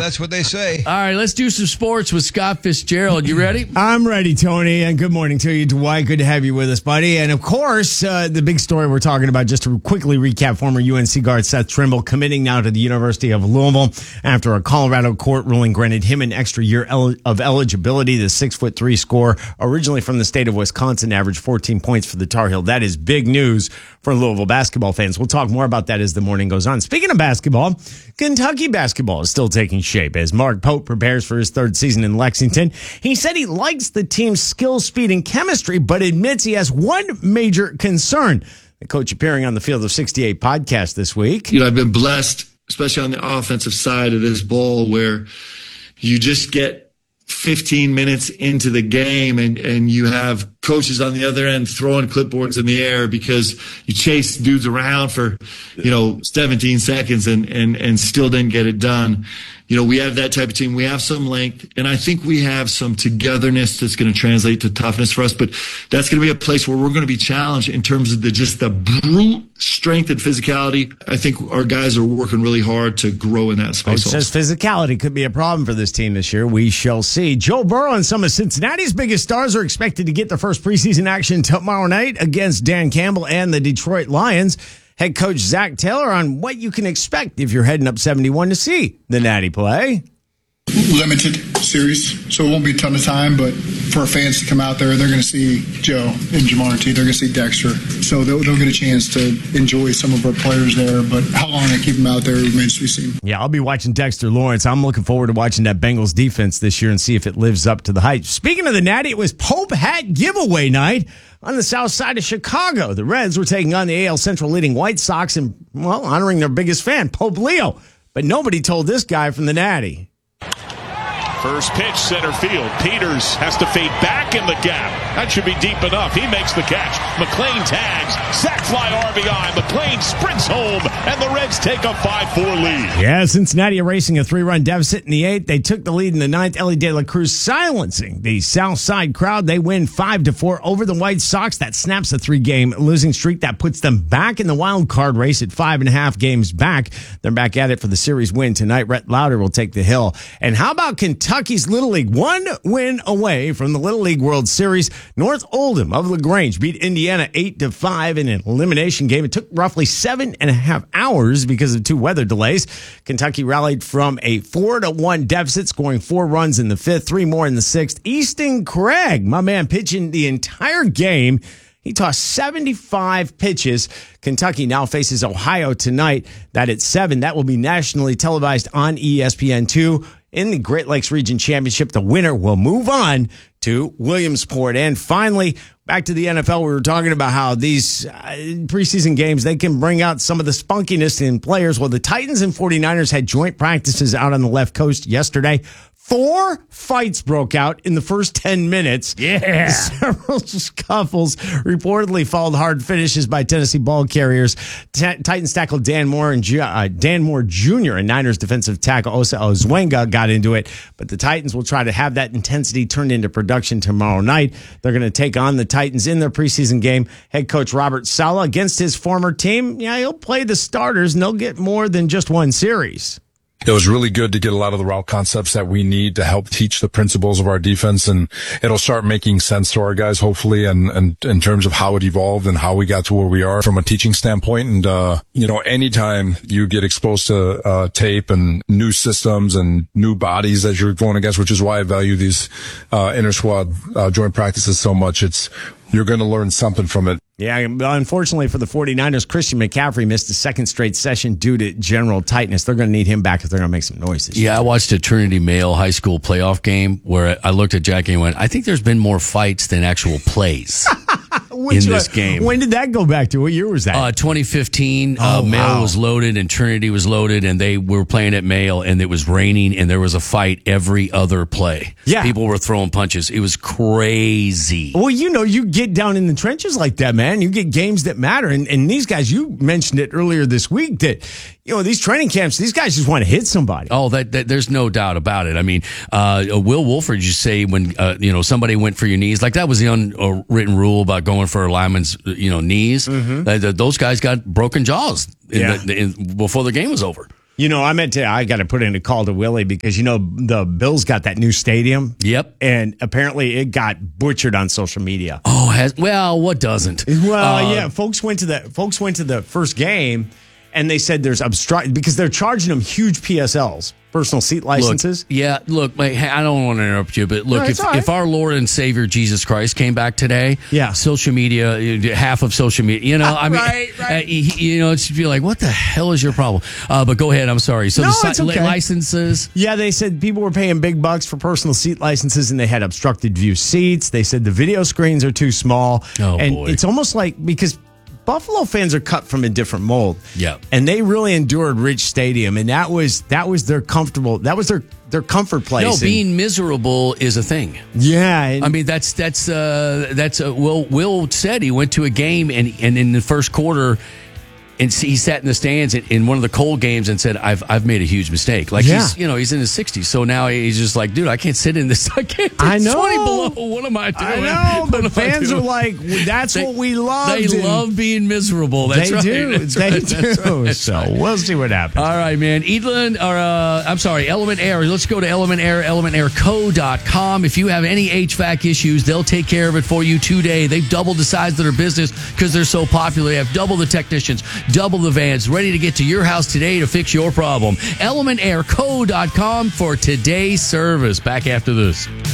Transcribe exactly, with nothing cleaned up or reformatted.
that's what they say. All right, let's do some sports with Scott Fitzgerald. You ready? I'm ready, Tony, and good morning to you, Dwight. Good to have you with us, buddy. And, of course, uh, the big story we're talking about, just to quickly recap, former U N C guard Seth Trimble committing now to the University of Louisville after a Colorado court ruling granted him an extra year el- of eligibility. The six foot three scorer, originally from the state of Wisconsin, averaged fourteen points for the Tar Heel. That is big news for Louisville basketball fans. We'll talk more about that as the morning goes on. Speaking of basketball, Kentucky basketball is still taking shape as Mark Pope prepares for his third season in Lexington. He said he likes the team's skill, speed, and chemistry, but admits he has one major concern. The coach appearing on the Field of sixty-eight podcast this week. You know, I've been blessed, especially on the offensive side of this ball, where you just get fifteen minutes into the game and, and you have coaches on the other end throwing clipboards in the air because you chase dudes around for, you know, seventeen seconds and, and, and still didn't get it done. You know, we have that type of team. We have some length, and I think we have some togetherness that's going to translate to toughness for us. But that's going to be a place where we're going to be challenged in terms of the just the brute strength and physicality. I think our guys are working really hard to grow in that space. It says physicality could be a problem for this team this year. We shall see. Joe Burrow and some of Cincinnati's biggest stars are expected to get their first preseason action tomorrow night against Dan Campbell and the Detroit Lions. Head coach Zach Taylor on what you can expect if you're heading up seventy-one to see the Natty play. Limited series, so it won't be a ton of time, but for our fans to come out there, they're going to see Joe and Jamar T. They're going to see Dexter, so they'll, they'll get a chance to enjoy some of our players there, but how long they keep them out there remains to be seen. Yeah, I'll be watching Dexter Lawrence. I'm looking forward to watching that Bengals defense this year and see if it lives up to the hype. Speaking of the Natty, it was Pope Hat giveaway night on the south side of Chicago. The Reds were taking on the A L Central leading White Sox and, well, honoring their biggest fan, Pope Leo. But nobody told this guy from the Natty. First pitch, center field. Peters has to fade back in the gap. That should be deep enough. He makes the catch. McLean tags. Sac fly R B I. McLean sprints home, and the Reds take a five four lead. Yeah, Cincinnati erasing a three-run deficit in the eighth. They took the lead in the ninth. Ellie De La Cruz silencing the South Side crowd. They win five to four over the White Sox. That snaps a three-game losing streak. That puts them back in the wild card race at five and a half games back. They're back at it for the series win tonight. Rhett Lauder will take the hill. And how about Kentucky? Kentucky's Little League, one win away from the Little League World Series. North Oldham of LaGrange beat Indiana eight to five in an elimination game. It took roughly seven and a half hours because of two weather delays. Kentucky rallied from a four to one deficit, scoring four runs in the fifth, three more in the sixth. Easton Craig, my man, pitching the entire game. He tossed seventy-five pitches. Kentucky now faces Ohio tonight. That at seven. That will be nationally televised on E S P N two. In the Great Lakes Region Championship, the winner will move on to Williamsport. And finally, back to the N F L. We were talking about how these uh, preseason games, they can bring out some of the spunkiness in players. Well, the Titans and forty-niners had joint practices out on the left coast yesterday. Four fights broke out in the first ten minutes. Yeah. Several scuffles reportedly followed hard finishes by Tennessee ball carriers. T- Titans tackle Dan Moore and Ju- uh, Dan Moore Junior and Niners defensive tackle Osa Ozwenga got into it. But the Titans will try to have that intensity turned into production tomorrow night. They're going to take on the Titans in their preseason game. Head coach Robert Saleh against his former team. Yeah, he'll play the starters, and they'll get more than just one series. It was really good to get a lot of the route concepts that we need to help teach the principles of our defense, and it'll start making sense to our guys, hopefully, and, and in terms of how it evolved and how we got to where we are from a teaching standpoint. And, uh, you know, anytime you get exposed to, uh, tape and new systems and new bodies that you're going against, which is why I value these, uh, inter-squad, uh, joint practices so much, it's, you're going to learn something from it. Yeah, unfortunately for the forty-niners, Christian McCaffrey missed a second straight session due to general tightness. They're going to need him back if they're going to make some noise this year. Yeah, I watched a Trinity Male high school playoff game where I looked at Jackie and went, I think there's been more fights than actual plays Which, in this uh, game. When did that go back to? What year was that? Uh, twenty fifteen, oh, uh, Male wow. was loaded and Trinity was loaded, and they were playing at Male, and it was raining, and there was a fight every other play. Yeah. People were throwing punches. It was crazy. Well, you know, you get down in the trenches like that, man. You get games that matter. And, and these guys, you mentioned it earlier this week that, you know, these training camps, these guys just want to hit somebody. Oh, that, that there's no doubt about it. I mean, uh, Will Wolford, you say when, uh, you know, somebody went for your knees, like that was the unwritten rule about going for a lineman's, you know, knees. Mm-hmm. Uh, those guys got broken jaws in yeah. the, in, before the game was over. You know, I meant to, I got to put in a call to Willie because, you know, the Bills got that new stadium. Yep. And apparently it got butchered on social media. Oh, has, well, what doesn't? Well, Uh, yeah, folks went to the folks went to the first game and they said there's obstruct because they're charging them huge P S Ls, personal seat licenses. Look, yeah, look, mate, hey, I don't want to interrupt you, but look, No, it's if, all right. if our Lord and Savior Jesus Christ came back today, Yeah. social media, uh, half of social media, you know, I mean, Right, right. uh, you you know, it's be like, what the hell is your problem? Uh, but go ahead, I'm sorry. So No, the it's okay. licenses, Yeah, they said people were paying big bucks for personal seat licenses and they had obstructed view seats. They said the video screens are too small. Oh, and boy. it's almost like because Buffalo fans are cut from a different mold. Yeah. And they really endured Rich Stadium and that was that was their comfortable that was their their comfort place. no, And- being miserable is a thing. yeah, and- I mean, that's that's uh, that's uh, Will. Will said he went to a game and and in the first quarter, and he sat in the stands in, in one of the cold games and said, "I've I've made a huge mistake." Like Yeah. he's you know he's in his sixties, so now he's just like, dude, I can't sit in this. I can't. I It's know. twenty below. What am I doing? I know, What but am I fans are doing? like, that's They- what we love. They love being miserable. That's they right. do. That's they right. do. That's right. That's so right. we'll see what happens. All right, man. Edlin, or uh, I'm sorry, Element Air. Let's go to Element Air, element air co dot com. If you have any H V A C issues, they'll take care of it for you today. They've doubled the size of their business because they're so popular. They have double the technicians, double the vans, ready to get to your house today to fix your problem. element air co dot com for today's service. Back after this.